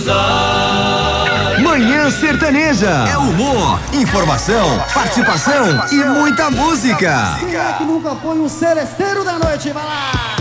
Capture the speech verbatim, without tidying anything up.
sai. Manhã Sertaneja. É humor, informação, participação e muita música. Quem é que nunca põe um seresteiro da noite? Vai lá!